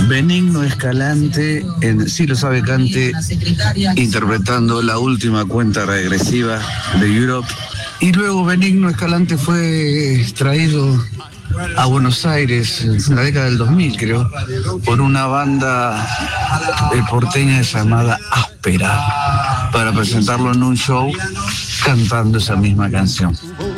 Benigno Escalante en Sí lo sabe Cante, interpretando la última cuenta regresiva de Europe. Y luego Benigno Escalante fue traído a Buenos Aires en la década del 2000, creo, por una banda porteña llamada Áspera, para presentarlo en un show cantando esa misma canción.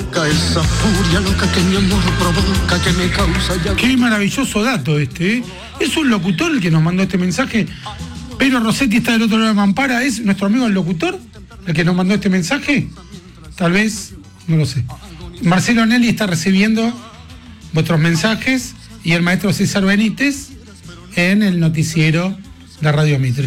Qué maravilloso dato este, ¿eh? Es un locutor el que nos mandó este mensaje. Pero Rossetti está del otro lado de Mampara. ¿Es nuestro amigo el locutor el que nos mandó este mensaje? Tal vez, no lo sé. Marcelo Nelly está recibiendo vuestros mensajes y el maestro César Benítez en el noticiero de Radio Mitre.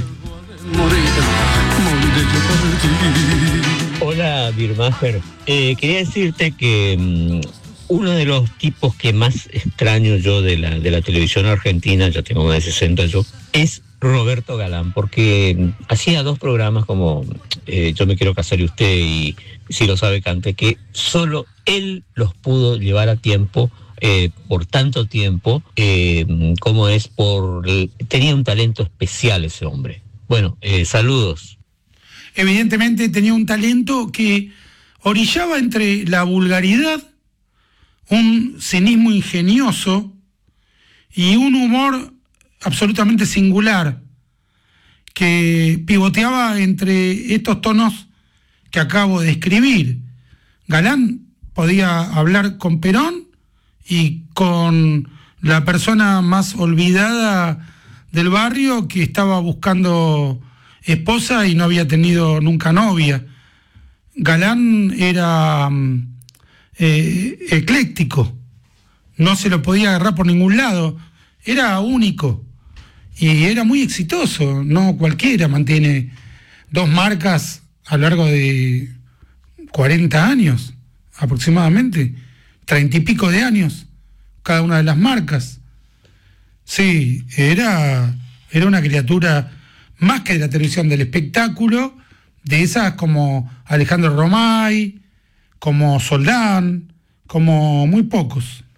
Hola, Birmacher. Quería decirte que uno de los tipos que más extraño yo de la televisión argentina, ya tengo más de 60 yo, es Roberto Galán, porque hacía 2 programas como Yo me quiero casar y usted y Si lo sabe Cante, que solo él los pudo llevar a tiempo, por tanto tiempo, como es tenía un talento especial ese hombre. Bueno, saludos. Evidentemente tenía un talento que orillaba entre la vulgaridad, un cinismo ingenioso y un humor absolutamente singular que pivoteaba entre estos tonos que acabo de describir. Galán podía hablar con Perón y con la persona más olvidada del barrio que estaba buscando esposa y no había tenido nunca novia. Galán era ecléctico, no se lo podía agarrar por ningún lado, era único y era muy exitoso. No cualquiera mantiene 2 marcas a lo largo de 40 años aproximadamente, 30 y pico de años cada una de las marcas. Sí, era una criatura más que de la televisión, del espectáculo, de esas como Alejandro Romay, como Soldán, como muy pocos.